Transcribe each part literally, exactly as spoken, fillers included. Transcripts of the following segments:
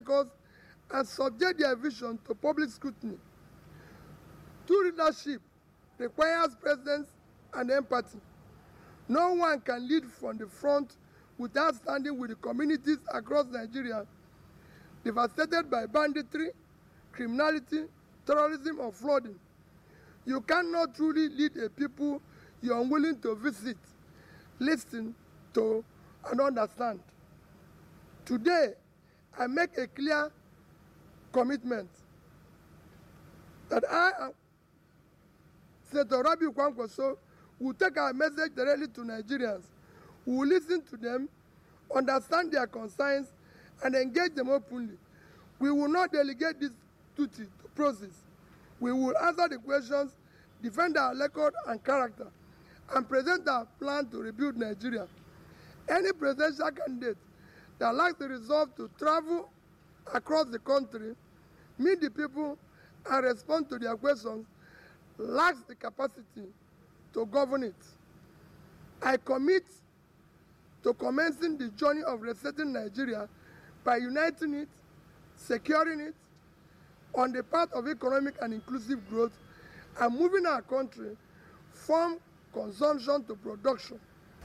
focus and subject their vision to public scrutiny. True leadership requires presence and empathy. No one can lead from the front without standing with the communities across Nigeria devastated by banditry, criminality, terrorism, or flooding. You cannot truly lead a people you are unwilling to visit, listen to, and understand. Today, I make a clear commitment that I am Senator Rabiu Kwankwaso will take our message directly to Nigerians. We will listen to them, understand their concerns, and engage them openly. We will not delegate this duty to process. We will answer the questions, defend our record and character, and present our plan to rebuild Nigeria. Any presidential candidate that lacks the resolve to travel across the country, meet the people, and respond to their questions lacks the capacity to govern it. I commit to commencing the journey of resetting Nigeria by uniting it, securing it on the path of economic and inclusive growth, and moving our country from consumption to production.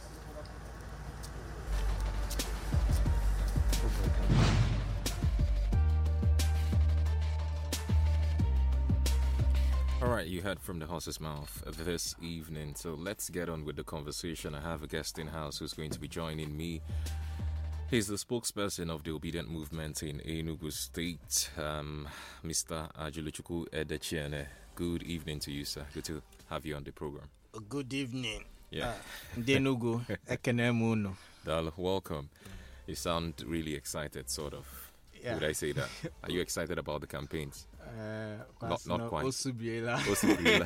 All right, you heard from the horse's mouth this evening, so let's get on with the conversation. I have a guest in house who's going to be joining me. He's the spokesperson of the Obedient Movement in Enugu State, um, Mister Ajuluchukwu Edechiene. Good evening to you, sir. Good to have you on the program. Good evening. Yeah. Denugu, Ekenemuno. Dal, welcome. You sound really excited, sort of. Yeah. Would I say that? Are you excited about the campaigns? Uh, not not no, quite. Osubiela. Osubiela.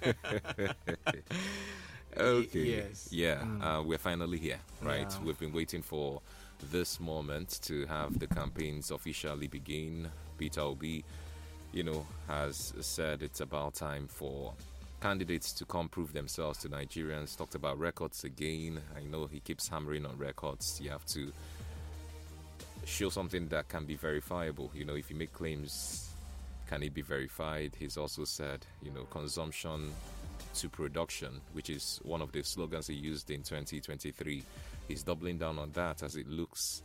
Okay. Yes. Yeah, Mm. uh, we're finally here, right? Yeah. We've been waiting for this moment to have the campaigns officially begin. Peter Obi, you know, has said it's about time for candidates to come prove themselves to Nigerians. Talked about records again. I know he keeps hammering on records. You have to show something that can be verifiable. You know, if you make claims, can it be verified? He's also said, you know, consumption to production, which is one of the slogans he used in twenty twenty-three. He's doubling down on that as it looks.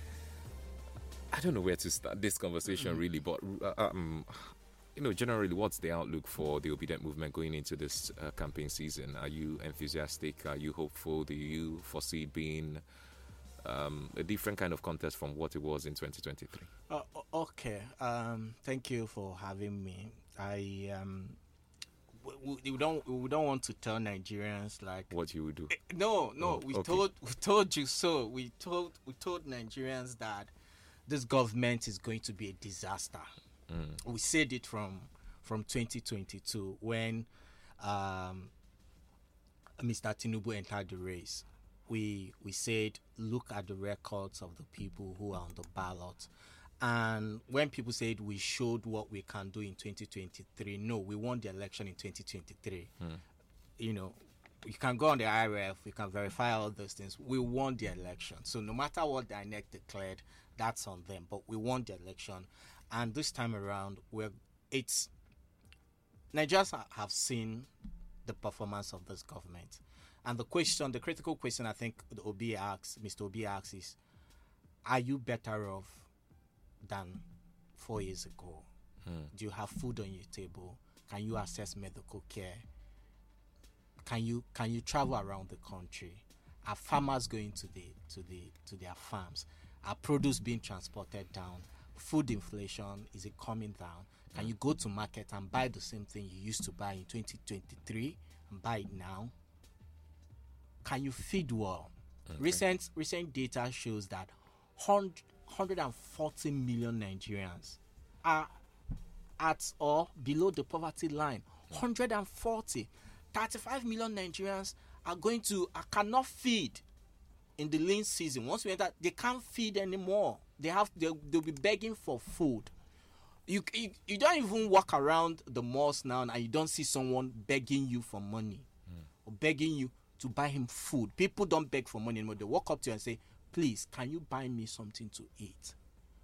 I don't know where to start this conversation really, but uh, um, you know, generally, what's the outlook for the Obedient Movement going into this uh, campaign season? Are you enthusiastic? Are you hopeful? Do you foresee it being Um, a different kind of contest from what it was in twenty twenty-three? Uh, okay. Um, thank you for having me. I um, we, we don't we don't want to tell Nigerians like what you would do. No, no. Oh, we okay. told we told you so. We told we told Nigerians that this government is going to be a disaster. Mm. We said it from from twenty twenty-two when um, Mister Tinubu entered the race. We we said, look at the records of the people who are on the ballot. And when people said we showed what we can do in twenty twenty-three, no, we won the election in twenty twenty-three. Hmm. You know, you can go on the I R F, we can verify all those things. We won the election. So no matter what the I N E C declared, that's on them. But we won the election. And this time around, we're, it's Nigerians have seen the performance of this government. And the question, the critical question I think the Obi asks, Mister Obi asks is, are you better off than four years ago? Hmm. Do you have food on your table? Can you access medical care? Can you can you travel around the country? Are farmers going to the to the to their farms? Are produce being transported down? Food inflation, is it coming down? Can you go to market and buy the same thing you used to buy in twenty twenty-three and buy it now? Can you feed well? Okay. Recent recent data shows that one hundred forty million Nigerians are at or below the poverty line. one hundred forty. thirty-five million Nigerians are going to uh, cannot feed in the lean season. Once we enter, they can't feed anymore. They have they'll, they'll be begging for food. You, you you don't even walk around the malls now and you don't see someone begging you for money mm. or begging you to buy him food. People don't beg for money anymore. They walk up to you and say, please, can you buy me something to eat?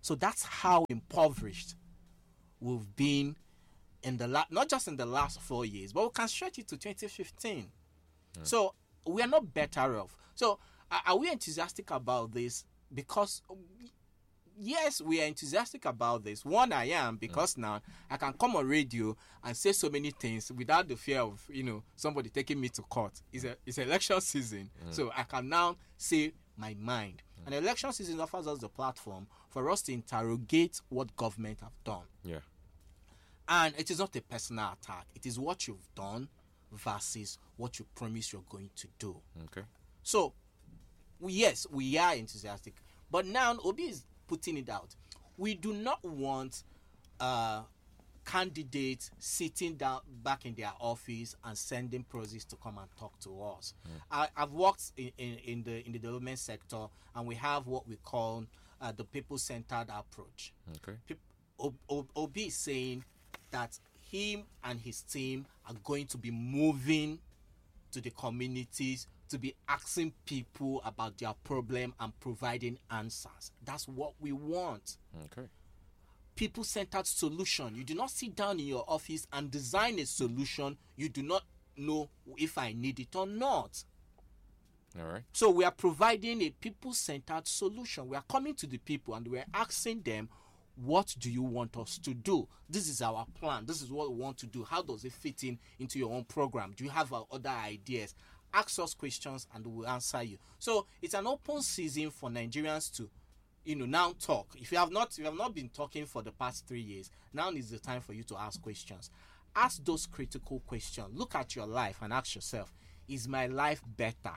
So that's how impoverished we've been in the la- not just in the last four years, but we can stretch it to twenty fifteen. Mm. So we are not better off. So are, are we enthusiastic about this? Because yes, we are enthusiastic about this. One, I am, because mm. now I can come on radio and say so many things without the fear of, you know, somebody taking me to court. It's a it's election season, mm. so I can now say my mind. Mm. And election season offers us the platform for us to interrogate what government have done. Yeah. And it is not a personal attack. It is what you've done versus what you promise you're going to do. Okay. So, we, yes, we are enthusiastic. But now, Obi is putting it out. We do not want uh, candidates sitting down back in their office and sending proxies to come and talk to us. Mm. I, I've worked in, in, in the in the development sector, and we have what we call uh, the people-centered approach. Okay. Pe- Obi is saying that him and his team are going to be moving to the communities to be asking people about their problem and providing answers. That's what we want. Okay. People-centered solution. You do not sit down in your office and design a solution you do not know if I need it or not. All right. So we are providing a people-centered solution. We are coming to the people and we are asking them, what do you want us to do? This is our plan. This is what we want to do. How does it fit in into your own program? Do you have uh, other ideas? Ask us questions and we'll answer you. So it's an open season for Nigerians to, you know, now talk. If you have not, if you have not been talking for the past three years, now is the time for you to ask questions. Ask those critical questions. Look at your life and ask yourself, is my life better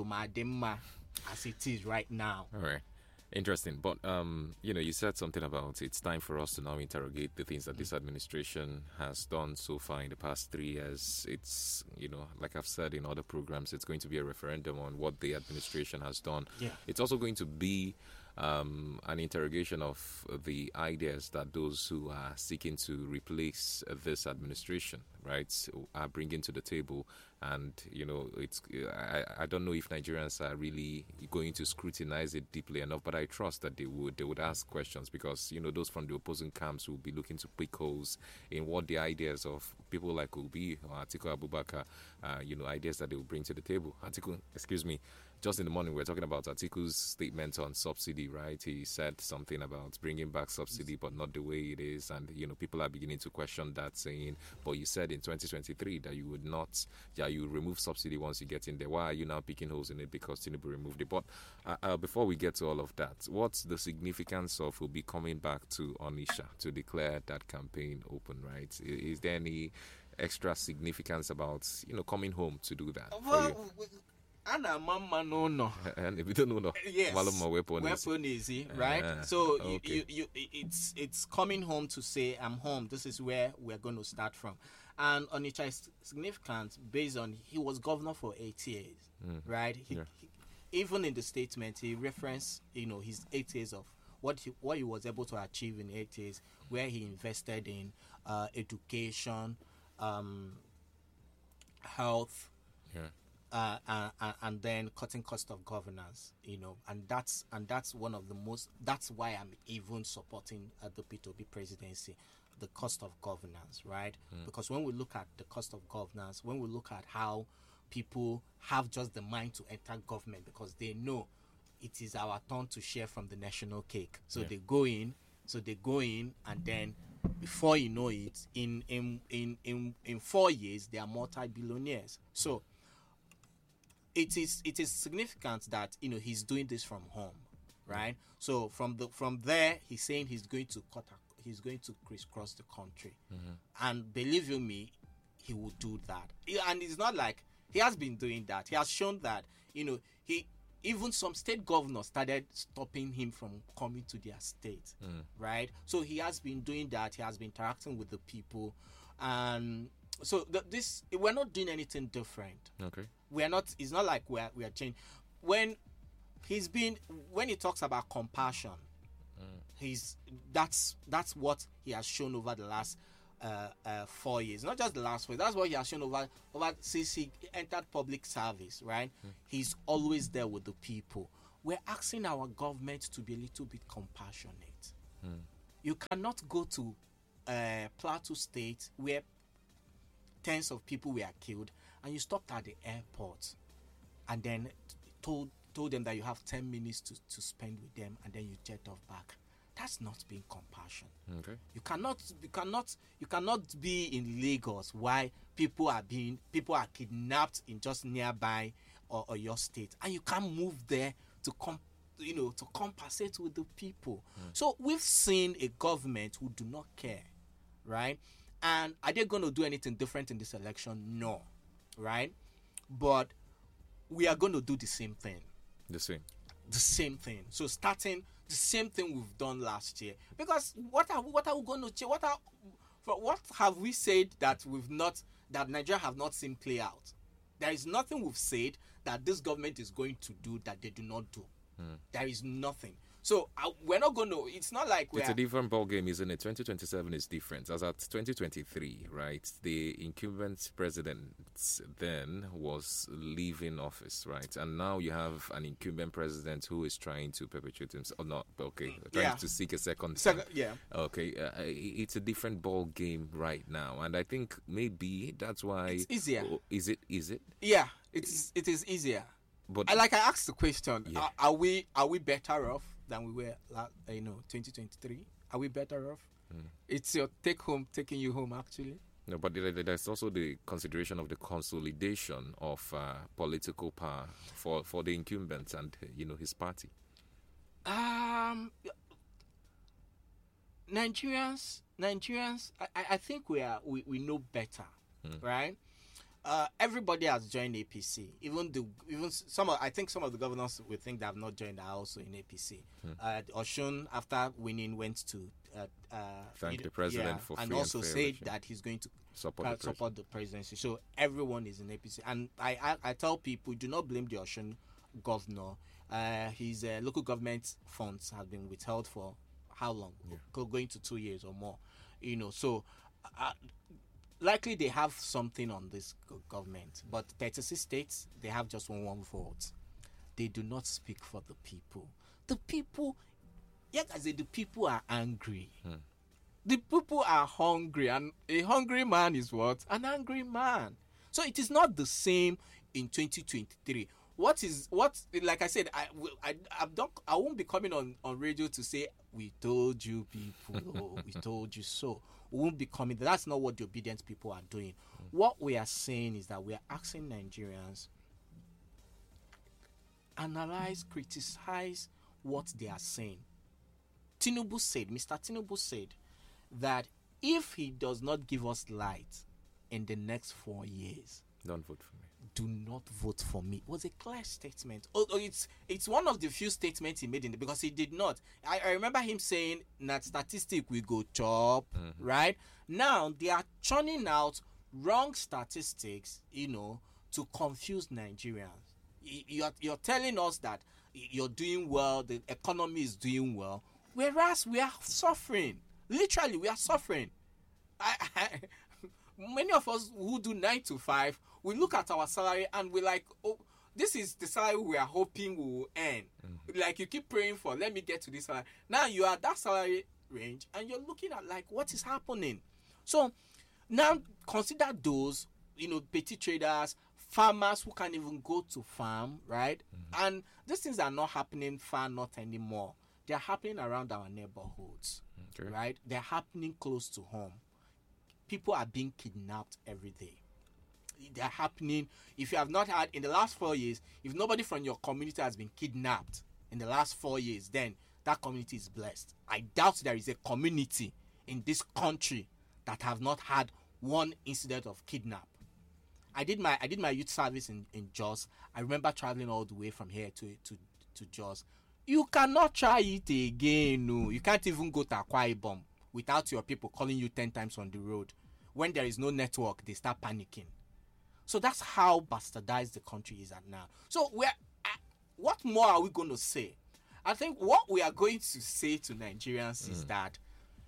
as it is right now? All right. Interesting. But, um, you know, you said something about it's time for us to now interrogate the things that this administration has done so far in the past three years. It's, you know, like I've said in other programs, it's going to be a referendum on what the administration has done. Yeah. It's also going to be um, an interrogation of the ideas that those who are seeking to replace this administration, right, are bringing to the table. And, you know, it's I, I don't know if Nigerians are really going to scrutinize it deeply enough, but I trust that they would. They would ask questions because, you know, those from the opposing camps will be looking to pick holes in what the ideas of people like Obi or Atiku Abubakar, uh, you know, ideas that they will bring to the table. Atiku, excuse me, just in the morning we were talking about Atiku's statement on subsidy, right? He said something about bringing back subsidy, but not the way it is. And, you know, people are beginning to question that, saying, but you said in twenty twenty-three that you would not, yeah, you remove subsidy once you get in there. Why are you now picking holes in it because Tinubu removed it? But uh, uh, before we get to all of that, what's the significance of Obi coming back to Onitsha to declare that campaign open, right? Is, is there any extra significance about, you know, coming home to do that? Well, Anna mama no no. And if you don't know, no. Yes. Maluma weapon weapon is easy, right? Uh, so okay. you, you, you, it's it's coming home to say I'm home. This is where we're going to start from. And Onitsha is significant based on he was governor for eight years, mm. right? He, yeah. he, even in the statement, he referenced, you know, his eight years of what he, what he was able to achieve in eight years, where he invested in uh, education, um, health. Yeah. Uh, uh, uh, and then cutting cost of governance, you know, and that's and that's one of the most. That's why I'm even supporting uh, the P two B presidency, the cost of governance, right? Mm. Because when we look at the cost of governance, when we look at how people have just the mind to enter government because they know it is our turn to share from the national cake, so yeah. they go in, so they go in, and then before you know it, in in in in, in four years they are multi-billionaires. So. It is it is significant that, you know, he's doing this from home, right? So from the from there, he's saying he's going to cut he's going to crisscross the country, mm-hmm. and believe you me, he will do that. And it's not like he has been doing that. He has shown that, you know, he even some state governors started stopping him from coming to their state, mm. right? So he has been doing that. He has been interacting with the people, and so the, this we're not doing anything different. Okay. We are not. It's not like we are. We are changing. When he's been, when he talks about compassion, mm. he's that's that's what he has shown over the last uh, uh, four years. Not just the last four. That's what he has shown over over since he entered public service. Right. Mm. He's always there with the people. We're asking our government to be a little bit compassionate. Mm. You cannot go to uh, Plateau State where tens of people were killed and you stopped at the airport and then told told them that you have ten minutes to, to spend with them and then you jet off back. That's not being compassion. Okay. You cannot you cannot you cannot be in Lagos while people are being people are kidnapped in just nearby or, or your state, and you can't move there to come you know to compensate with the people. Mm. So we've seen a government who do not care, right? And are they going to do anything different in this election? No, right? But we are going to do the same thing. The same. The same thing. So starting the same thing we've done last year. Because what are what are we going to change? What are what have we said that we've not that Nigeria have not seen play out? There is nothing we've said that this government is going to do that they do not do. Mm. There is nothing. So uh, we're not going to. It's not like we're. It's a different ball game, isn't it? twenty twenty-seven is different. As at twenty twenty-three, right? The incumbent president then was leaving office, right? And now you have an incumbent president who is trying to perpetuate himself. Or not, okay, trying yeah. to seek a second. Second, yeah. Okay, uh, it's a different ball game right now, and I think maybe that's why it's easier. Oh, is it? Is it? Yeah, it's it is easier. But I like I asked the question: yeah. are, are we are we better off than we were, uh, you know, twenty twenty-three? Are we better off? Mm. It's your take home, taking you home, actually. No, but there's also the consideration of the consolidation of uh, political power for, for the incumbent and, you know, his party. Um, Nigerians, Nigerians, I, I think we are we, we know better, mm. right? Uh, everybody has joined A P C. Even the even some of, I think some of the governors we think that have not joined are also in A P C. Hmm. Uh, Oshun, after winning, went to uh, uh, thank the president yeah, for and free also and fair said election. that he's going to support, uh, the, support the presidency. So everyone is in A P C, and I I, I tell people, do not blame the Oshun governor. Uh, his uh, local government funds have been withheld for how long? Yeah. Go, going to two years or more. You know, so. Uh, Likely they have something on this government, but thirty-six states, they have just one one vote. They do not speak for the people. The people, yet I say the people are angry. Hmm. The people are hungry, and a hungry man is what? An angry man. So it is not the same in twenty twenty-three. What is what? Like I said, I I I don't I won't be coming on, on radio to say we told you people, oh, we told you so. We won't be coming. That's not what the obedient people are doing. Mm. What we are saying is that we are asking Nigerians analyze, criticize what they are saying. Tinubu said, Mister Tinubu said that if he does not give us light in the next four years, don't vote for me. Do not vote for me. It was a clear statement. Oh, oh, it's it's one of the few statements he made in the, because he did not. I, I remember him saying that statistic we go chop, mm-hmm. right? Now they are churning out wrong statistics, you know, to confuse Nigerians. You're you're telling us that you're doing well, the economy is doing well, whereas we are suffering. Literally, we are suffering. I, I, many of us who do nine to five, we look at our salary and we're like, oh, this is the salary we are hoping we will earn. Mm-hmm. Like, you keep praying for, let me get to this salary. Now you are at that salary range and you're looking at, like, what is happening? So now consider those, you know, petty traders, farmers who can't even go to farm, right? Mm-hmm. And these things are not happening far north anymore. They're happening around our neighborhoods, okay. right? They're happening close to home. People are being kidnapped every day. They're happening. If you have not had, in the last four years, if nobody from your community has been kidnapped in the last four years, then that community is blessed. I doubt there is a community in this country that have not had one incident of kidnap. I did my I did my youth service in, in Jos. I remember traveling all the way from here to, to, to Jos. You cannot try it again. No. You can't even go to Akwa Ibom without your people calling you ten times on the road. When there is no network, they start panicking. So that's how bastardized the country is at now. So we're, uh, what more are we going to say? I think what we are going to say to Nigerians mm. is that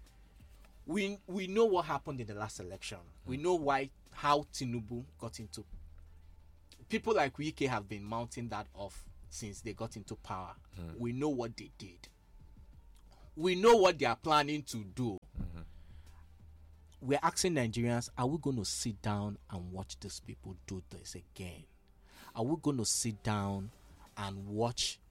we we know what happened in the last election. Mm. We know why how Tinubu got into. People like Wike have been mounting that off since they got into power. Mm. We know what they did. We know what they are planning to do. Mm-hmm. We're asking Nigerians, are we going to sit down and watch these people do this again? Are we going to sit down and watch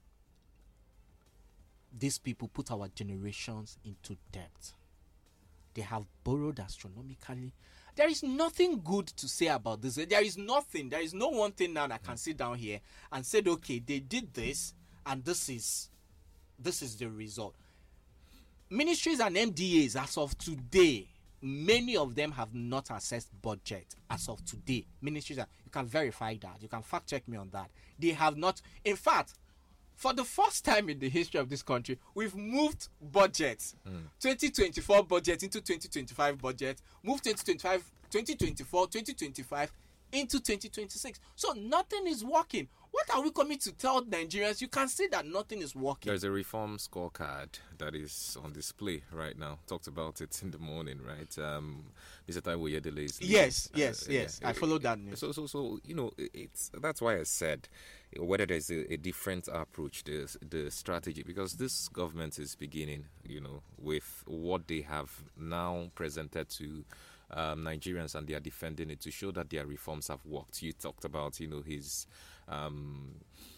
these people put our generations into debt? They have borrowed astronomically. There is nothing good to say about this. There is nothing. There is no one thing now that can sit down here and say, okay, they did this, and this is this is the result. Ministries and M D As, as of today, many of them have not assessed budget as of today. Ministries, are, you can verify that. You can fact check me on that. They have not. In fact, for the first time in the history of this country, we've moved budgets. Mm. twenty twenty-four budget into twenty twenty-five budget. Move twenty twenty-five, twenty twenty-four, twenty twenty-five into twenty twenty-six. So nothing is working. What are we coming to tell Nigerians? You can see that nothing is working. There's a reform scorecard that is on display right now. Talked about it in the morning, right? Um, Mister Taiwo Yedele is leading. Yes, yes, uh, yes. Yeah. I followed that news. So, so, so you know, it's that's why I said whether there's a, a different approach, the the strategy, because this government is beginning, you know, with what they have now presented to um, Nigerians, and they are defending it to show that their reforms have worked. You talked about, you know, his. Um,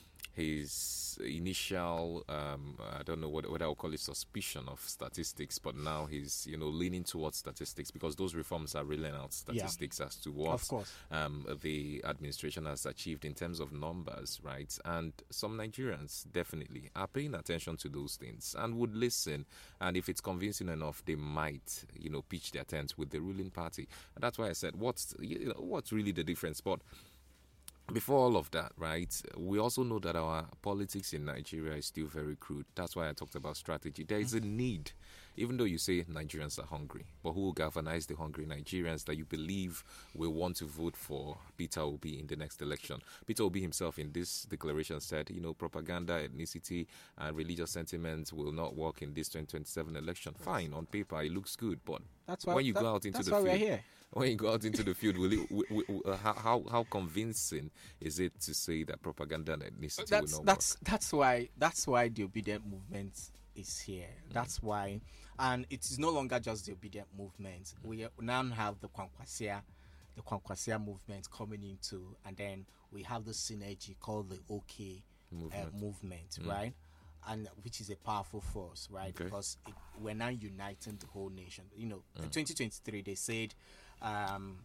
his initial, um, I don't know what, what I would call it, suspicion of statistics, but now he's, you know, leaning towards statistics because those reforms are reeling out statistics yeah. as to what of course. Um, the administration has achieved in terms of numbers, right? And some Nigerians definitely are paying attention to those things and would listen. And if it's convincing enough, they might, you know, pitch their tent with the ruling party. And that's why I said, what's, you know, what's really the difference? But before all of that, right, we also know that our politics in Nigeria is still very crude. That's why I talked about strategy. There is a need, even though you say Nigerians are hungry, but who will galvanize the hungry Nigerians that you believe will want to vote for Peter Obi in the next election? Peter Obi himself in this declaration said, you know, propaganda, ethnicity, and religious sentiments will not work in this twenty twenty-seven election. Fine, on paper, it looks good, but that's why, when you that, go out into that's the why field, we're here. When you go out into the field, will it, w- w- w- how how convincing is it to say that propaganda and ethnicity that's, will not that's, work? That's why that's why the obedient movement is here. Mm. That's why, and it is no longer just the obedient movement. Mm. We now have the Kwankwasia, the Kwankwasia movement coming into, and then we have the synergy called the OK movement, uh, movement mm. right? And which is a powerful force, right? Okay. Because it, we're now uniting the whole nation. You know, mm. in twenty twenty-three they said um,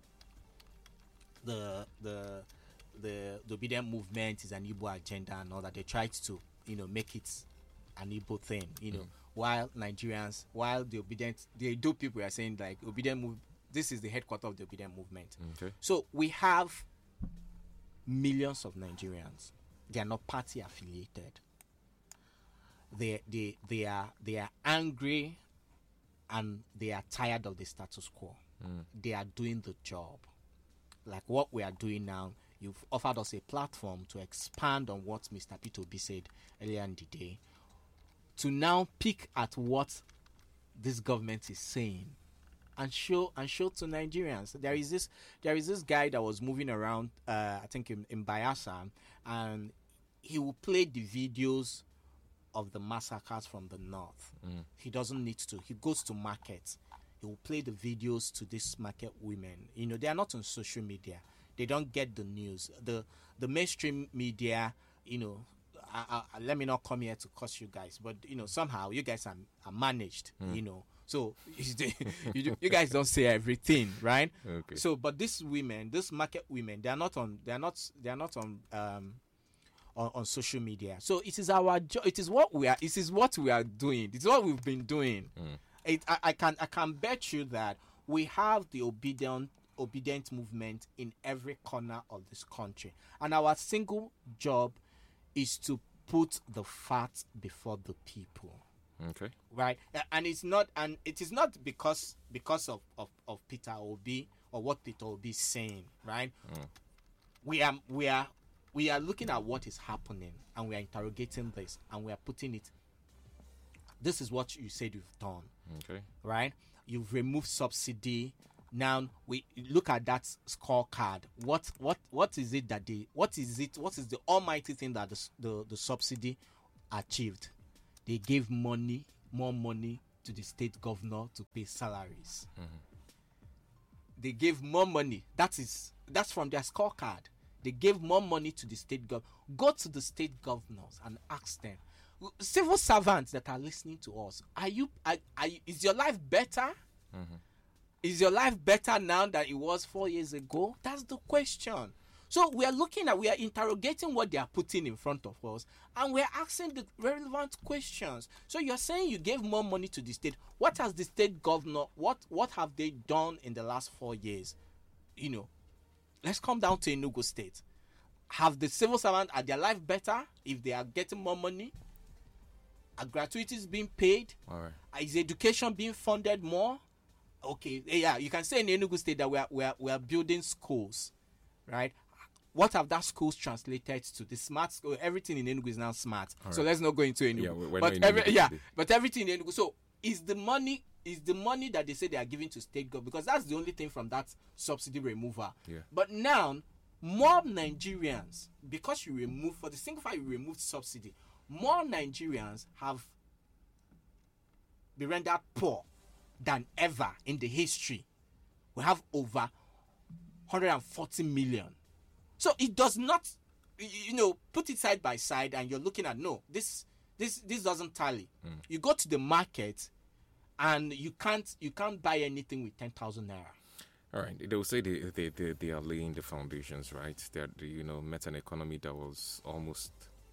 the the the the obedient movement is an Igbo agenda and all that. They tried to, you know, make it an Igbo thing. You know, mm. while Nigerians, while the obedient, the Edo people are saying like obedient move. This is the headquarters of the obedient movement. Okay. So we have millions of Nigerians. They are not party affiliated. They they they are they are angry, and they are tired of the status quo. Mm. They are doing the job, like what we are doing now. You've offered us a platform to expand on what Mister Peter Obi said earlier in the day, to now pick at what this government is saying, and show and show to Nigerians. There is this there is this guy that was moving around, uh, I think in, in Bayelsa, and he will play the videos of the massacres from the north. Mm. He doesn't need to. He goes to markets. He will play the videos to these market women. You know, they are not on social media. They don't get the news. The the mainstream media, you know, I, I, let me not come here to curse you guys, but, you know, somehow you guys are, are managed, mm. you know. So you, you guys don't say everything, right? Okay. So, but these women, these market women, they are not on. They are not. They are not on. Um, On, on social media. So it is our job. It is what we are. It is what we are doing. It's what we've been doing. Mm. It, I, I can I can bet you that we have the obedient obedient movement in every corner of this country, and our single job is to put the facts before the people. Okay. Right. And it's not. And it is not because because of of, of Peter Obi or what Peter Obi is saying. Right. Mm. We are we are. We are looking at what is happening, and we are interrogating this, and we are putting it. This is what you said you've done. Okay. Right? You've removed subsidy. Now we look at that scorecard. What what what is it that they? What is it? What is the almighty thing that the the, the subsidy achieved? They gave money. more money to the state governor to pay salaries. Mm-hmm. They gave more money. That is that's from their scorecard. They gave more money to the state governor. Go to the state governors and ask them, civil servants that are listening to us, are you? Are, are you is your life better? Mm-hmm. Is your life better now than it was four years ago? That's the question. So we are looking at, we are interrogating what they are putting in front of us, and we are asking the relevant questions. So you're saying you gave more money to the state. What has the state governor, what, what have they done in the last four years? You know, let's come down to Enugu State. Have the civil servants, are their life better if they are getting more money? Are gratuities being paid? All right. Is education being funded more? Okay, yeah, you can say in Enugu State that we are, we are, we are building schools, right? What have that schools translated to? The smart school, everything in Enugu is now smart. All so right. Let's not go into Enugu. Yeah, we're but not in every, Enugu yeah, today. but everything in Enugu. So is the money is the money that they say they are giving to state government, because that's the only thing from that subsidy removal. Yeah. But now more Nigerians, because you remove for the single fact you removed subsidy, more Nigerians have been rendered poor than ever in the history. We have over one hundred forty million. So it does not, you know, put it side by side and you're looking at, no, this this this doesn't tally. Mm. You go to the market and you can't you can't buy anything with ten thousand naira. All right, they will say they, they, they, they are laying the foundations, right? They're, you know, met an economy that was almost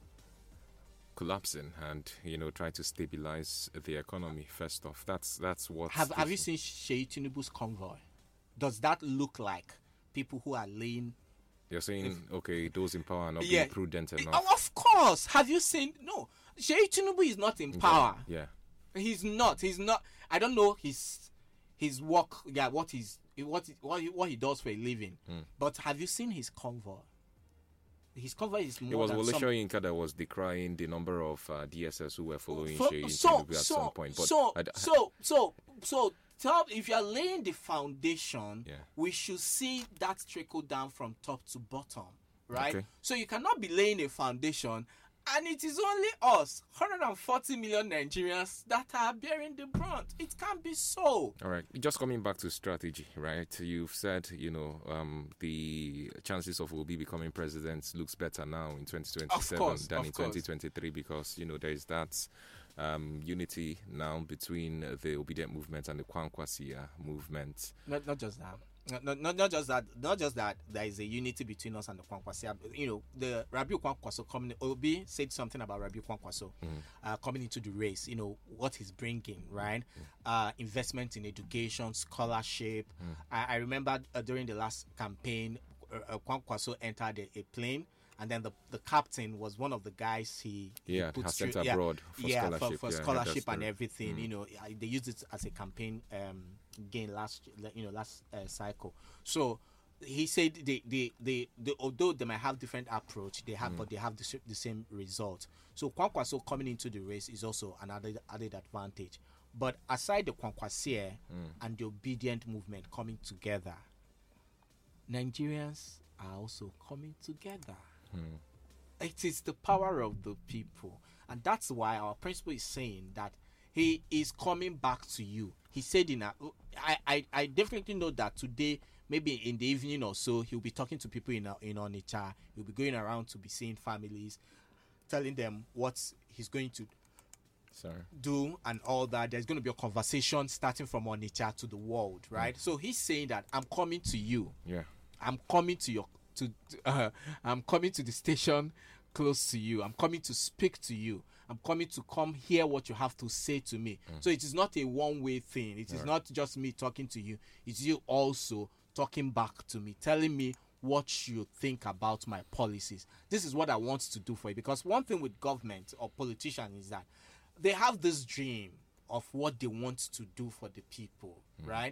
collapsing, and you know, try to stabilize the economy first off. That's that's what. Have Have you seen Sheyi Tinubu's convoy? Does that look like people who are laying? You're saying if, okay, those in power are not yeah, being prudent enough. Oh, of course. Have you seen? No, Sheyi Tinubu is not in power. Yeah, he's not. He's not. I don't know his his work. Yeah, what he's what what he, what he does for a living. Mm. But have you seen his convoy? His convoy is more. It was than Wole some... Soyinka that was decrying the number of uh, D S S who were following For, Sheyi so, Tinubu at so, some point. But so, I'd, so, so, so, tell if you are laying the foundation, yeah. we should see that trickle down from top to bottom, right? Okay. So you cannot be laying a foundation, and it is only us, one hundred forty million Nigerians, that are bearing the brunt. It can't be so. All right. Just coming back to strategy, right? You've said, you know, um, the chances of Obi becoming president looks better now in twenty twenty-seven course, than in course. twenty twenty-three because, you know, there is that um, unity now between the Obedient movement and the Kwankwasia movement. Not, not just that. Not, not, not just that. Not just that. There is a unity between us and the Kwankwasia. You know, the Rabiu Kwankwaso coming. Obi said something about Rabiu Kwankwaso mm. uh, coming into the race. You know what he's bringing, right? Mm. Uh, investment in education, scholarship. Mm. I, I remember uh, during the last campaign, uh, uh, Kwankwaso entered a, a plane. And then the the captain was one of the guys he yeah he has sent through, abroad yeah, for yeah, scholarship, for, for yeah, scholarship and the, everything. Mm. You know, they used it as a campaign um, gain last you know last uh, cycle. So he said they, they, they, they although they might have different approach, they have mm. but they have the, the same result. So Kwankwaso coming into the race is also another added advantage. But aside the Kwankwasia mm. and the Obedient movement coming together, Nigerians are also coming together. Mm. It is the power of the people. And that's why our principal is saying that he is coming back to you. He said in a, I, I, I definitely know that today, maybe in the evening or so, he'll be talking to people in, in Onitsha. He'll be going around to be seeing families, telling them what he's going to Sorry. do and all that. There's going to be a conversation starting from Onitsha to the world, right? Mm. So he's saying that I'm coming to you. Yeah. I'm coming to your to uh, I'm coming to the station close to you. I'm coming to speak to you. I'm coming to come hear what you have to say to me. Mm. So it is not a one-way thing. It is right. not just me talking to you. It's you also talking back to me, telling me what you think about my policies. This is what I want to do for you. Because one thing with government or politicians is that they have this dream of what they want to do for the people, mm. right?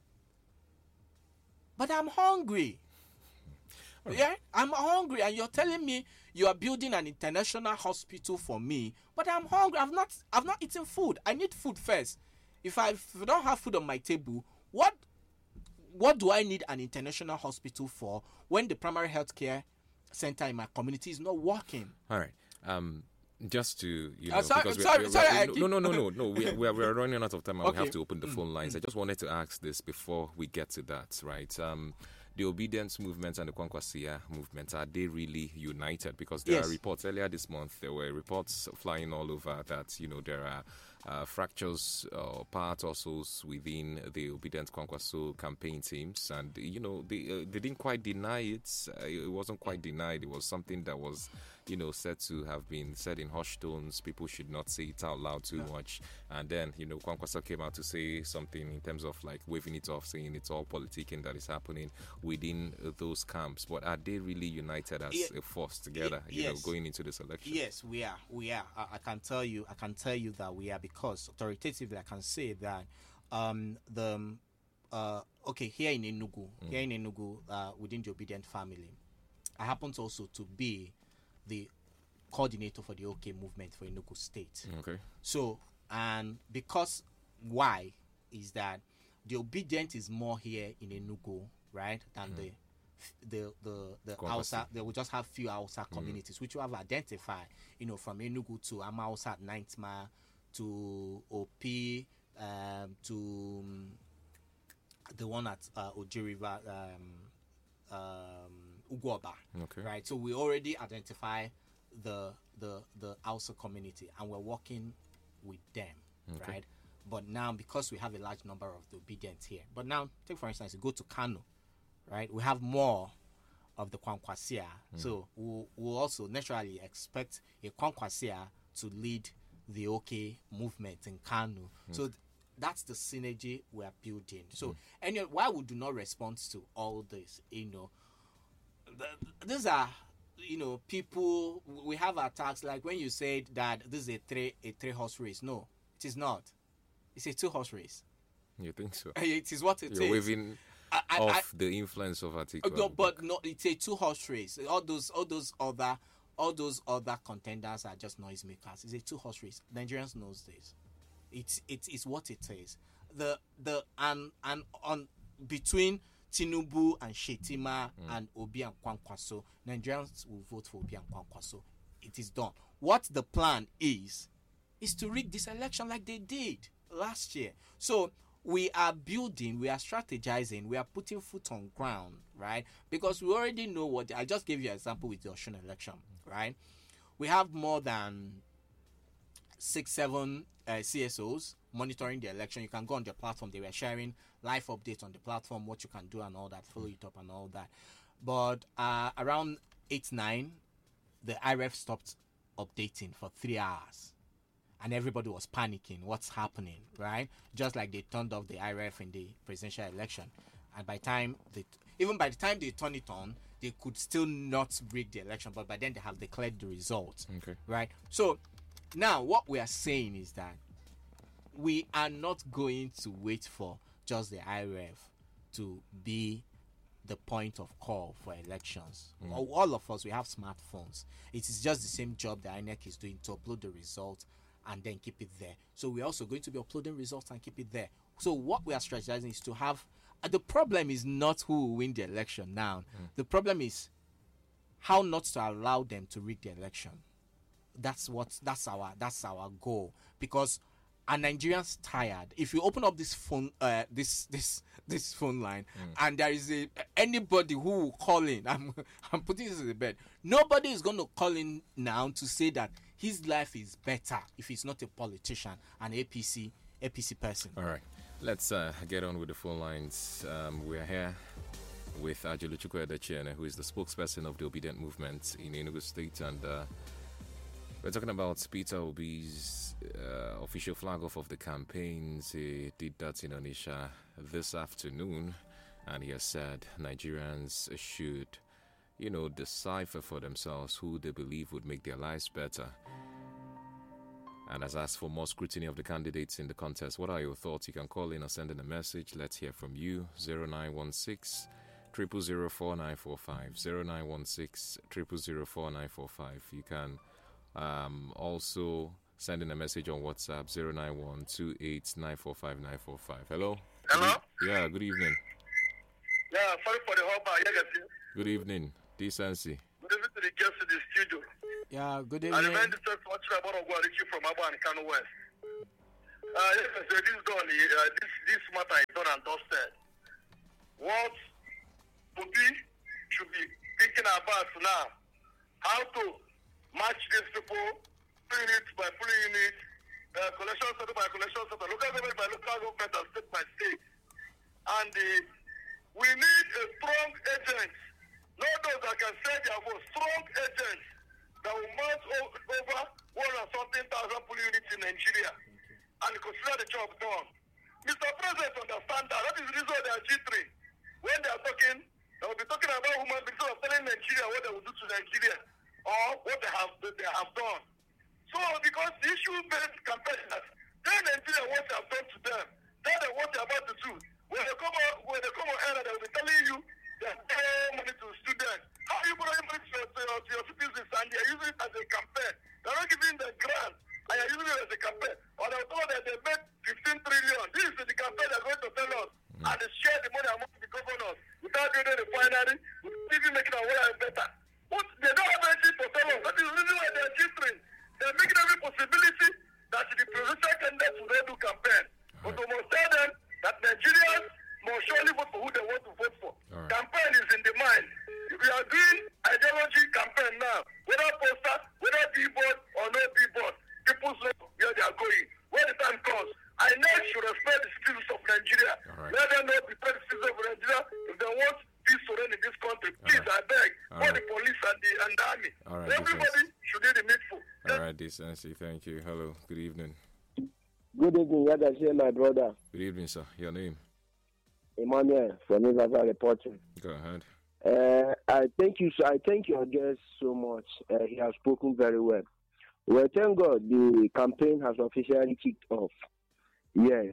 But I'm hungry. Right. Yeah, I'm hungry, and you're telling me you are building an international hospital for me, but I'm hungry. I've not, I've not eaten food. I need food first. If I, if I don't have food on my table, what, what do I need an international hospital for when the primary health care center in my community is not working? All right. Um, Just to, you know, Uh, sorry, because we sorry, we sorry, we I no, keep- no, no, no, no, no, we we are, we are running out of time and Okay. we have to open the phone lines. I just wanted to ask this before we get to that, right? Um, the obedience movement and the Kwankwasia movement, are they really united? Because there Yes. are reports earlier this month, there were reports flying all over that, you know, there are uh, fractures or part also within the obedient Kwankwaso campaign teams. And, you know, they, uh, they didn't quite deny it. Uh, it wasn't quite denied. It was something that was, you know, said to have been said in hushed tones. People should not say it out loud too much. And then, you know, Kwankwaso came out to say something in terms of like waving it off, saying it's all politicking that is happening within uh, those camps. But are they really united as Yeah. a force together, Ye- you know, yes. going into this election? Yes, we are. We are. I, I can tell you. I can tell you that we are, because authoritatively I can say that um, the um, uh, okay here in Enugu, here in Enugu, uh, within the Obedient family, I happen to also to be the coordinator for the OK movement for Enugu State. Okay. So, and because why is that the Obedient is more here in Enugu, right, than the the the the Kwankwaso. Hausa. They will just have few Hausa communities, which we have identified, you know, from Enugu to Amausa at Nightmare to O P, um, to um, the one at uh, Oji River, um, um, Uguoba. Okay. Right. So we already identify the the the Hausa community, and we're working with them, Okay. right? But now, because we have a large number of the obedient here, but now take for instance, you go to Kano, right? We have more of the Kwankwasia, so we'll, we'll also naturally expect a Kwankwasia to lead the OK movement in Kano. So th- that's the synergy we are building. So anyway, why we do not respond to all this, you know, th- these are, you know, people. We have attacks like when you said that this is a three a three horse race. No, it is not. It's a two horse race. You think so? It is what it is. You're waving I- I- off the influence of Atiku. Uh, no, but no, it's a two horse race. All those, all those other, all those other contenders are just noisemakers. It's a two horse race. Nigerians knows this. It's it is what it is. The the and and on between Tinubu and Shetima and Obi and Kwankwaso, Nigerians will vote for Obi and Kwankwaso. It is done. What the plan is, is to rig this election like they did last year. So we are building, we are strategizing, we are putting foot on ground, right? Because we already know what. I just gave you an example with the Osun election, right? We have more than six, seven uh, C S Os monitoring the election. You can go on their platform. They were sharing live updates on the platform, what you can do and all that, follow it up and all that. But uh, around eight, nine, the I R E F stopped updating for three hours. And everybody was panicking. What's happening, right? Just like they turned off the I R E F in the presidential election. And by time they, even by the time they turn it on, they could still not rig the election. But by then they have declared the results, Okay. right? So now what we are saying is that we are not going to wait for just the I R E F to be the point of call for elections. All, all of us, we have smartphones. It is just the same job the I N E C is doing, to upload the results and then keep it there. So we're also going to be uploading results and keep it there. So what we are strategizing is to have, uh, the problem is not who will win the election now. The problem is how not to allow them to rig the election. That's what, that's our, that's our goal. Because are Nigerians tired? If you open up this phone, uh, this this this phone line, and there is a anybody who will call in, I'm I'm putting this in the bed. Nobody is going to call in now to say that his life is better if he's not a politician, an A P C A P C person. All right. Let's uh, get on with the phone lines. Um, we're here with Ajuluchukwu Edechiene, who is the spokesperson of the Obedient Movement in Enugu State, and uh, we're talking about Peter Obi's uh, official flag off of the campaigns. He did that in Onitsha this afternoon, and he has said Nigerians should, you know, decipher for themselves who they believe would make their lives better, and has asked for more scrutiny of the candidates in the contest. What are your thoughts? You can call in or send in a message. Let's hear from you. zero nine one six, zero zero zero, four nine four five, zero nine one six, zero zero zero, four nine four five. You can Um, also, send in a message on WhatsApp zero nine one two eight nine four five nine four five. Hello? Hello? Good, yeah, good evening. Yeah, sorry for the whole bar. Yeah, Good evening. Decency. good evening to the guests in the studio. Yeah, good I evening. remain the first watcher about Richie from Abba and Kano West. Uh, yes, so this is done. Uh, this this matter is done and dusted. What Obi should be thinking about now? How to match these people, full unit by full unit, uh, collection center by collection center, local government by local government, and state by state. And uh, we need a strong agent, not those that can say their vote, strong agents that will mount o- over one or something thousand full units in Nigeria and consider the job done. Mister President, understand that. That is the reason they are G three. When they are talking, they will be talking about human beings instead of telling Nigeria what they will do to Nigeria or what they have they have done. So, because the issue-based campaigners, tell Nigeria what they have done to them, tell them what they are about to do. When they come on, when they come on air, they will be telling you they are paying money to students. How are you borrowing money to your, to your, to your citizens and they are using it as a campaign? They are not giving the grant and they are using it as a campaign. Or they told that they made fifteen trillion. This is the campaign they are going to tell us. Mm. And they share the money among the governors without doing the refinery, without even making our way better. But they don't have anything to tell us. That is the reason why they are gistering. They are making every possibility that the presidential candidates will not do campaign. But we must tell them that Nigerians must surely vote for who they want to vote for. Right. Campaign is in the mind. If we are doing ideology campaign now, whether poster, whether billboard or no billboard, people know where they are going. When the time comes, I know should respect the citizens of Nigeria. Right. Let them know the citizens of Nigeria if they want peace to reign in this country. Please, right. I beg, for right. the police and the, and the army. Right. Everybody should do the needful. All right, decency. Thank you. Hello. Good evening. Good evening, Yadashe, my brother. Good evening, sir. Your name? Emmanuel from Nivava reporting. Go ahead. Uh, I thank you. I thank your guest so much. Uh, he has spoken very well. Well, thank God the campaign has officially kicked off. Yes,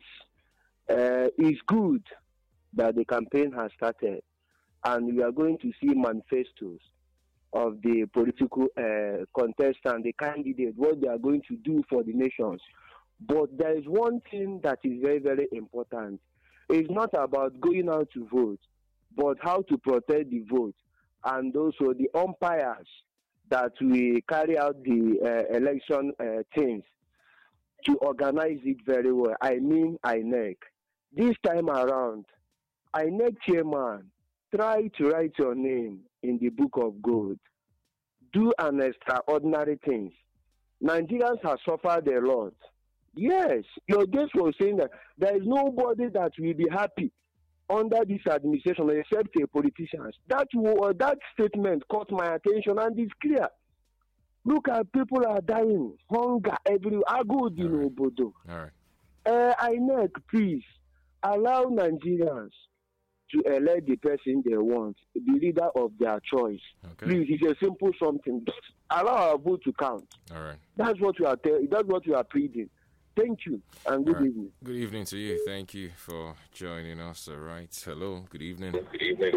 uh, it's good that the campaign has started, and we are going to see manifestos of the political uh, contestant, the candidate, what they are going to do for the nations. But there is one thing that is very, very important. It's not about going out to vote, but how to protect the vote, and also the umpires that will carry out the uh, election uh, things to organize it very well. I mean I N E C. This time around, I N E C chairman, try to write your name in the book of gold. Do an extraordinary things. Nigerians have suffered a lot. Yes, your guest was saying that there is nobody that will be happy under this administration except a politician. That uh, that statement caught my attention and it's clear. Look at people are dying, hunger everywhere. I go to Nobodo. All right. Uh, I N E C, please allow Nigerians to elect the person they want, the leader of their choice. Okay. Please, it's a simple something. Just allow our vote to count. All right. That's what we are. Te- that's what we are pleading. Thank you and good right. evening. Good evening to you. Thank you for joining us. All right. Hello. Good evening. Good evening.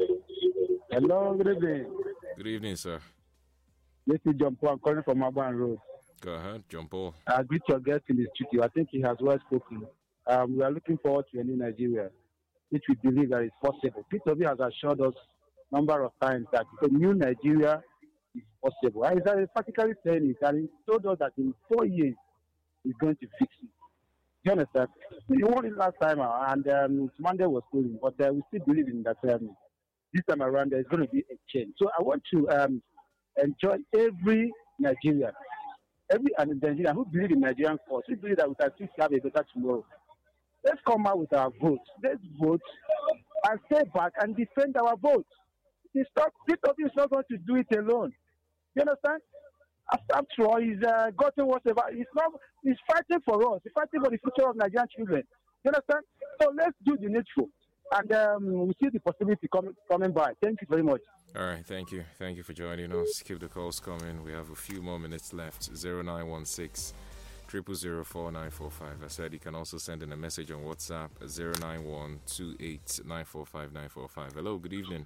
Hello. Good evening. Good evening, sir. This is John Paul. I'm calling from Aban Road. Go ahead, John Paul. I greet your guest in the studio. I think he has well spoken. Um, we are looking forward to a new Nigeria, which we believe that is possible. Peter Obi has assured us a number of times that a new Nigeria is possible. And he's practically saying it, and he told us that in four years he's going to fix it. Do you understand? We won it last time, and um, Monday was cooling, but uh, we still believe in that. Um, this time around, there's going to be a change. So I want to um, enjoy every Nigerian, every Nigerian who believes in Nigerian cause, who believes that we can still have a better tomorrow. Let's come out with our vote. Let's vote and stay back and defend our vote. It's not, Peter Obi is not going to do it alone. You understand? After all, he's uh, gotten whatever. He's not. He's fighting for us. He's fighting for the future of Nigerian children. You understand? So let's do the needful, and um, we see the possibility coming coming by. Thank you very much. All right, thank you, thank you for joining us. Keep the calls coming. We have a few more minutes left. Zero nine one six triple zero four nine four five. I said you can also send in a message on WhatsApp at zero nine one two eight nine four five nine four five. Hello, good evening.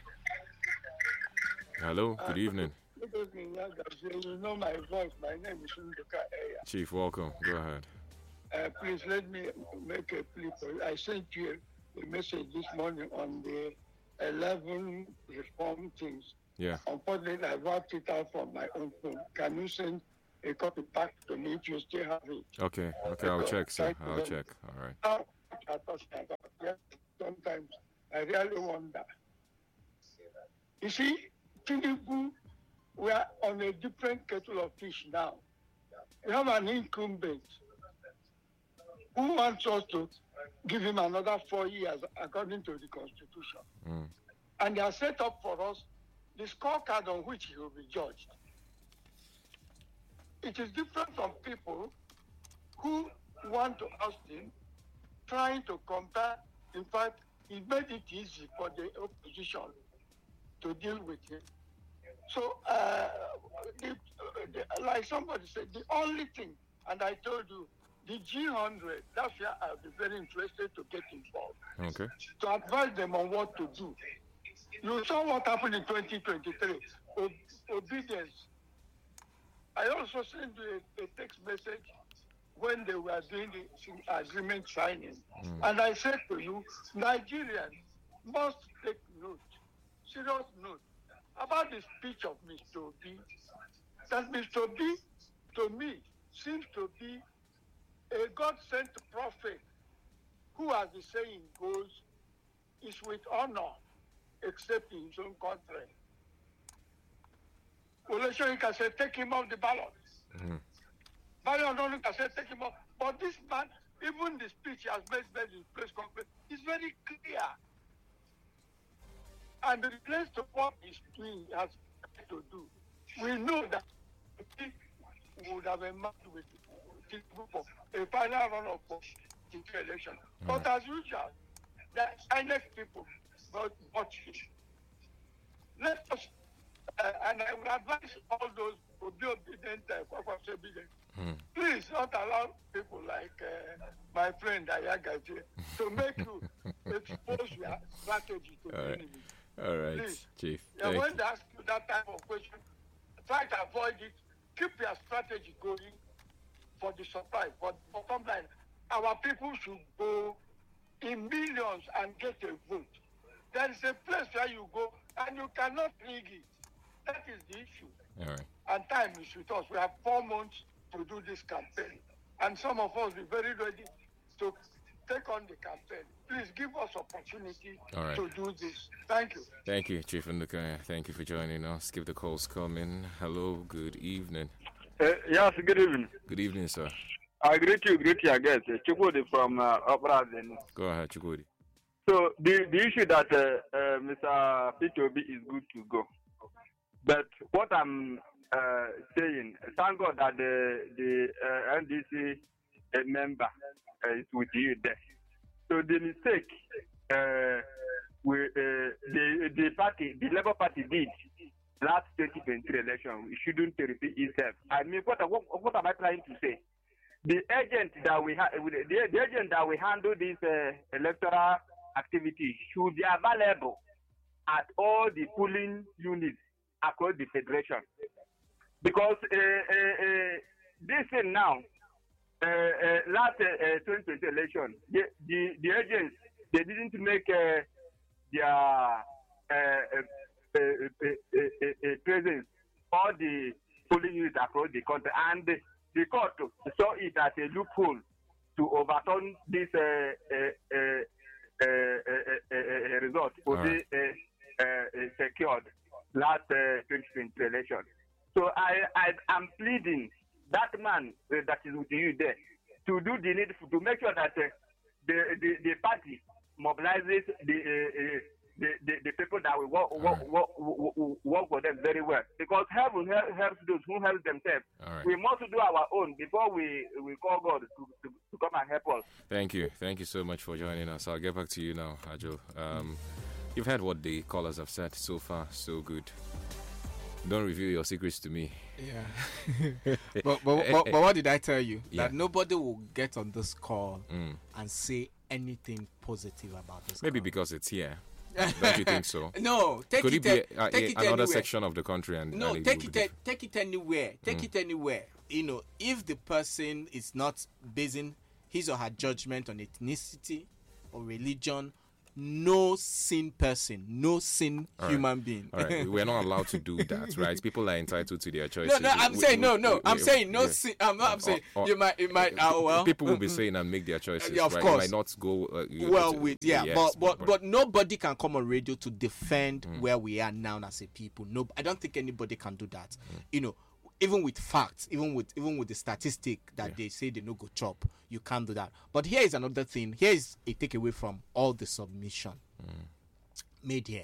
Hello, good evening. Good evening, you know my voice. My name is Nduka Eya. Chief, welcome. Go ahead. Uh, please let me make a plea for you. I sent you a message this morning on the eleven reform things Yeah. Unfortunately, I wrote it out from my own phone. Can you send a copy back to me if you still have it? Okay. Okay. I'll check, sir. I'll check. All right. Now, I thought about yes, sometimes I really wonder. You see, Tinubu, we are on a different kettle of fish now. We have an incumbent who wants us to give him another four years according to the Constitution. Mm. And they are set up for us the scorecard on which he will be judged. It is different from people who want to oust him, trying to compare. In fact, he made it easy for the opposition to deal with him. So, uh, the, the, like somebody said, the only thing, and I told you, the G one hundred, that's where I'll be very interested to get involved. Okay. To advise them on what to do. You saw what happened in twenty twenty-three. Ob- obedience. I also sent you a, a text message when they were doing the agreement signing. Mm. And I said to you, Nigerians must take note, serious note, about the speech of Mister Obi. That Mister Obi, to me, seems to be a God-sent prophet who, as the saying goes, is with honor, except in his own country. Olusegun can say, take him off the ballot. Barry Onanuga can say, take him off. But this man, even the speech he has made in press conference, is very clear. And it relates to what he's doing, he has to do. We know that he would have emerged with a final run of the election. Mm. But as usual, the I N E C people but watch it. Let us, uh, and I will advise all those who be obedient, uh, obedient. Mm. Please don't allow people like uh, my friend Ayagaji to make you expose your strategy to the right. enemy. All right, Please. Chief. Yeah, when they ask you that type of question, try to avoid it. Keep your strategy going for the supply. For the bottom line, our people should go in millions and get a vote. There is a place where you go and you cannot rig it. That is the issue. All right. And time is with us. We have four months to do this campaign. And some of us will be very ready to take on the campaign. Please give us opportunity right. to do this. Thank you. Thank you, Chief Nduka. Thank you for joining us. Keep the calls coming. Hello, good evening. Uh, yes, good evening. Good evening, sir. I greet you, greet you again. Chukwudi from uh, Obrazen. Go ahead, Chukwudi. So the, the issue that uh, uh, Mister Peter Obi is good to go. But what I'm uh, saying, thank God that the, the uh, N D C uh, member uh, is with you there. So the mistake uh, we, uh, the, the party, the Labour Party did last twenty twenty-three election, it shouldn't repeat itself. I mean, what, what, what am I trying to say? The agent that we ha- the, the agent that we handle this uh, electoral activity should be available at all the polling units across the federation, because uh, uh, uh, this thing now, uh, uh, last uh, twenty twenty election, the, the the agents, they didn't make uh, their uh, uh, uh, uh, uh, uh, presence all the polling units across the country, and the, the court saw it as a loophole to overturn this uh, uh, uh, uh, uh, uh, uh, result to be right. uh, uh, secured last uh, twenty twenty election. So I, I am pleading that man uh, that is with you there to do the needful to make sure that uh, the, the the party mobilizes the uh, uh, the, the the people that will work work, right. work, work, work for them very well, because heaven helps those who help themselves. Right. We must do our own before we, we call God to, to, to come and help us. Thank you. Thank you so much for joining us. I'll get back to you now, Ajo. Um, you've heard what the callers have said. So far, so good. Don't reveal your secrets to me. Yeah. but, but, but, but what did I tell you? Yeah. That nobody will get on this call Mm. and say anything positive about this Maybe call. because it's here. Don't you think so? No, take Could it, it be a- uh, take a- it another anywhere. section of the country? And No, and take will it, be a- take it anywhere. Take Mm. it anywhere. You know, if the person is not basing his or her judgment on ethnicity or religion, no sin person, no sin All human right. being. All right, we're not allowed to do that, right? People are entitled to their choices. No, no, I'm We- saying we- no, no. we- I'm we- saying no yeah. sin. I'm not. I'm Or- saying or- you might, you might. Uh, well, people will be saying and make their choices. Yeah, of right? course. It might not go uh, you well know, with yeah, yes, but, but but nobody can come on radio to defend where we are now as a people. No, I don't think anybody can do that. You know, even with facts, even with even with the statistic that Yeah. they say they no go chop, you can't do that. But here is another thing. Here is a takeaway from all the submission made here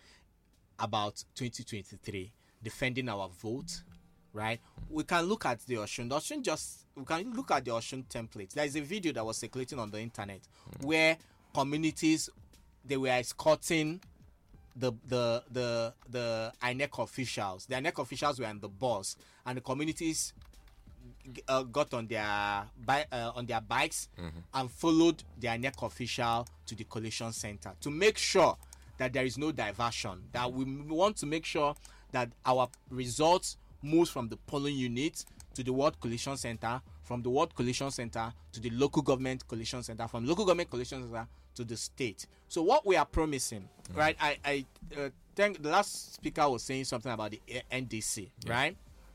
about twenty twenty-three, defending our vote. Right, we can look at the Osun. The Osun just we can look at the Osun template. There is a video that was circulating on the internet where communities they were escorting the the the the I N E C officials. The I N E C officials were on the bus, and the communities uh, got on their bi- uh, on their bikes and followed the I N E C official to the collation center to make sure that there is no diversion. That we want to make sure that our results moves from the polling unit to the ward collation center, from the ward collation center to the local government collation center, from local government collation center to the state. So what we are promising, mm. right? I I uh, think the last speaker was saying something about the N D C, yeah. right?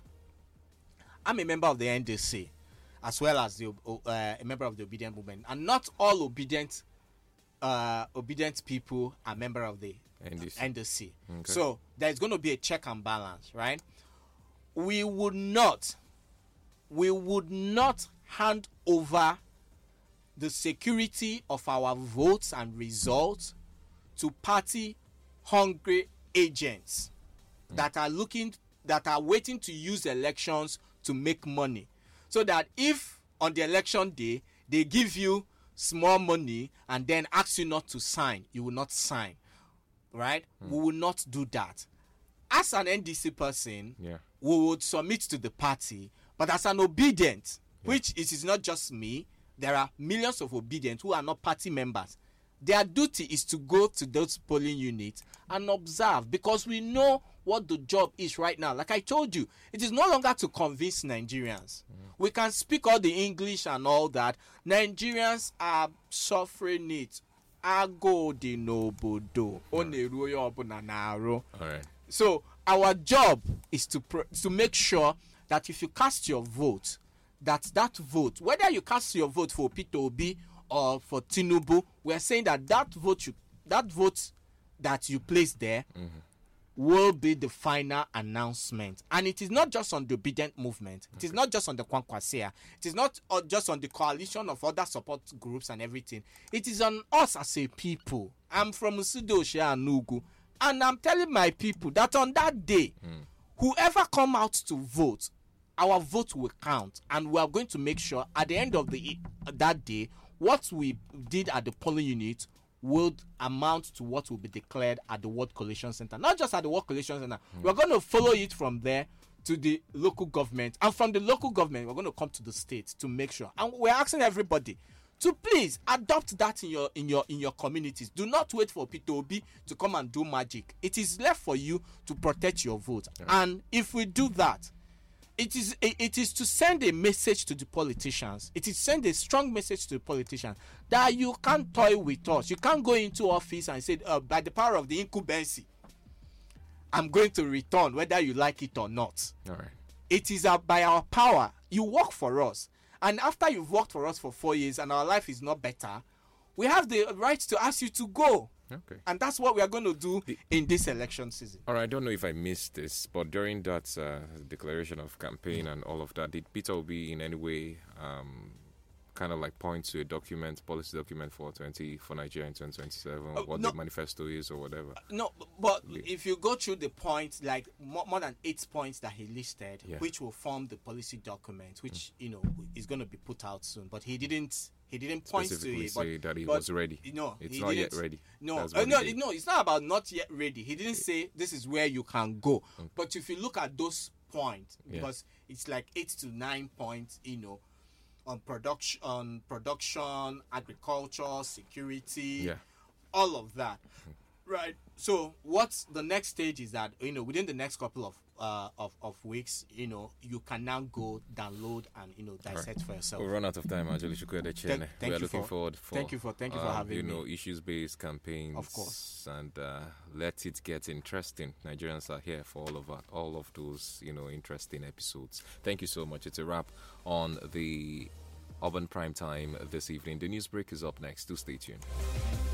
I'm a member of the N D C, as well as the uh, a member of the obedient movement, and not all obedient uh, obedient people are member of the N D C. N D C. Okay. So there's going to be a check and balance, right? We would not, we would not hand over the security of our votes and results to party hungry agents mm. that are looking, that are waiting to use elections to make money. So that if on the election day they give you small money and then ask you not to sign, you will not sign, right? Mm. We will not do that. As an N D C person, yeah. we would submit to the party, but as an obedient, yeah. which it is not just me, there are millions of obedient who are not party members. Their duty is to go to those polling units and observe, because we know what the job is right now. Like I told you, it is no longer to convince Nigerians. Mm. We can speak all the English and all that. Nigerians are suffering it. Ago di nobodo. All right. So our job is to pr- to make sure that if you cast your vote, that that vote, whether you cast your vote for Peter Obi or for Tinubu, we are saying that that vote, you, that vote that you place there, mm-hmm. will be the final announcement. And it is not just on the obedient movement. It okay. is not just on the Kwankwasia. It is not uh, just on the coalition of other support groups and everything. It is on us as a people. I'm from Usudo and Nugu. And I'm telling my people that on that day, mm. whoever come out to vote, our vote will count. And we are going to make sure at the end of the that day, what we did at the polling unit would amount to what will be declared at the Ward Collation Center. Not just at the Ward Collation Center. Mm. We're going to follow it from there to the local government. And from the local government, we're going to come to the state to make sure. And we're asking everybody to please adopt that in your in your in your communities. Do not wait for Peter Obi to come and do magic. It is left for you to protect your vote. Yeah. And if we do that, it is it is to send a message to the politicians. It is send a strong message to the politicians that you can't toy with us. You can't go into office and say, uh, by the power of the incumbency, I'm going to return whether you like it or not. All right. It is uh, by our power. You work for us. And after you've worked for us for four years and our life is not better, we have the right to ask you to go. Okay. And that's what we are going to do the, in this election season. All right, I don't know if I missed this, but during that uh, declaration of campaign and all of that, did Peter Obi in any way um, kind of like point to a document, policy document for twenty for Nigeria in twenty twenty-seven, uh, what no, the manifesto is or whatever? No, but yeah. if you go through the points, like more, more than eight points that he listed, yeah. which will form the policy document, which mm. you know is going to be put out soon, but he didn't. He didn't point to it, say but, that he but, was ready. No, it's not yet ready. No, uh, no, no. It's not about not yet ready. He didn't say this is where you can go. Okay. But if you look at those points, yeah. because it's like eight to nine points, you know, on production, on production, agriculture, security, yeah. all of that. Right. So what's the next stage is that, you know, within the next couple of uh of, of weeks, you know, you can now go download and, you know, dissect for yourself. We'll run out of time, Angeli Chukwuede Thank- Chene. thank We are you looking for- forward for thank you for- thank you for um, having you me. know, issues-based campaigns. Of course. And uh, let it get interesting. Nigerians are here for all of our, all of those, you know, interesting episodes. Thank you so much. It's a wrap on the Urban Prime Time this evening. The news break is up next. Do stay tuned.